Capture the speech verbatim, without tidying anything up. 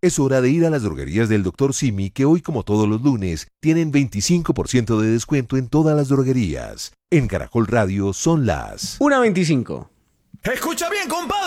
Es hora de ir a las droguerías del doctor Simi, que hoy, como todos los lunes, tienen veinticinco por ciento de descuento en todas las droguerías. En Caracol Radio son las una veinticinco. Escucha bien, compadre.